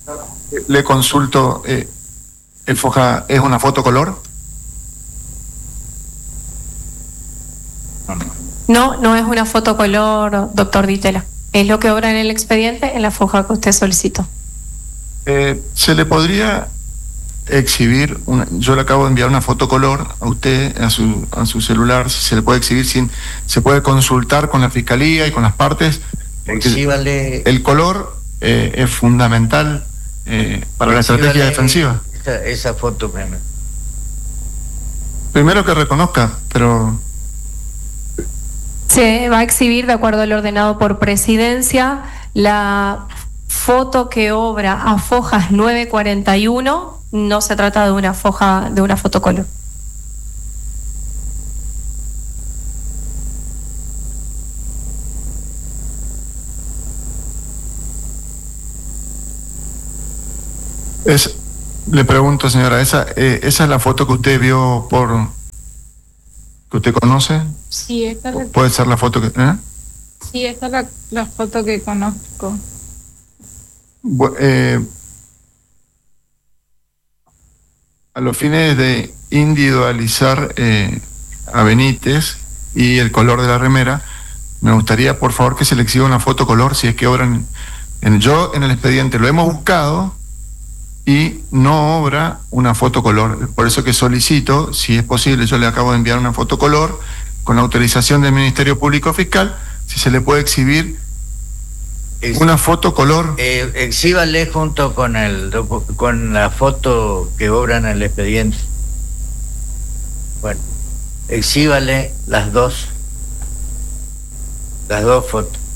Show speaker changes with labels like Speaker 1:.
Speaker 1: Le consulto, ¿el foja es una foto color?
Speaker 2: No, no es una foto color, doctor Ditela. Es lo que obra en el expediente en la foja que usted solicitó.
Speaker 1: ¿Se le podría exhibir yo le acabo de enviar una foto color a usted, a su celular, si se le puede exhibir, se puede consultar con la fiscalía y con las partes?
Speaker 3: Exhíbale.
Speaker 1: El color es fundamental para la estrategia defensiva.
Speaker 3: Esa foto
Speaker 1: primero que reconozca, pero...
Speaker 2: Se va a exhibir, de acuerdo al ordenado por presidencia, la foto que obra a fojas 941. No se trata de una foto color.
Speaker 1: Le pregunto, señora, ¿esa es la foto que usted vio que usted conoce?
Speaker 4: Sí, esta es
Speaker 1: ¿Puede ser la foto que...?
Speaker 4: Sí, esta es la foto que conozco.
Speaker 1: A los fines de individualizar a Benítez y el color de la remera, me gustaría, por favor, que se le exhiba una foto color, si es que obran... Yo en el expediente lo hemos buscado y no obra una foto color. Por eso que solicito, si es posible, yo le acabo de enviar una foto color con autorización del Ministerio Público Fiscal, si se le puede exhibir una foto color.
Speaker 3: Exhíbale junto con la foto que obra en el expediente. Bueno, exhíbale las dos fotos.